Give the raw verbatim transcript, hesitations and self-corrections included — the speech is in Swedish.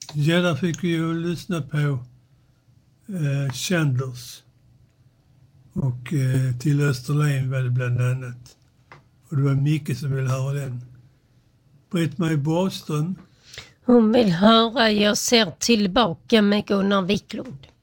Ja, där fick vi ju lyssna på eh, Chandlers. Och eh, till Österlen var det bland annat. Och det var Micke som ville höra den. Britt-Marie Borgström. Hon vill höra Jag ser tillbaka med Gunnar Wiklund.